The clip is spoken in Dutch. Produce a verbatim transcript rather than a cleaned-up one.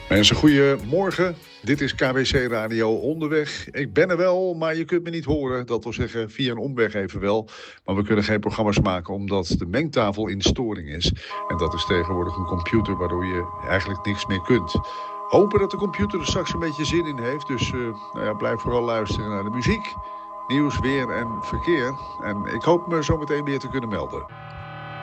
Mensen, goedemorgen. Dit is K W C Radio Onderweg. Ik ben er wel, maar je kunt me niet horen. Dat wil zeggen via een omweg even wel. Maar we kunnen geen programma's maken omdat de mengtafel in storing is. En dat is tegenwoordig een computer waardoor je eigenlijk niks meer kunt. Hopen dat de computer er straks een beetje zin in heeft. Dus uh, nou ja, blijf vooral luisteren naar de muziek, nieuws, weer en verkeer. En ik hoop me zo meteen weer te kunnen melden.